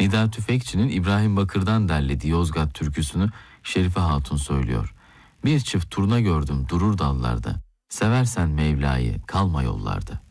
Nida Tüfekçi'nin İbrahim Bakır'dan derlediği Yozgat türküsünü Şerife Hatun söylüyor. Bir çift turna gördüm durur dallarda. Seversen Mevla'yı kalma yollarda.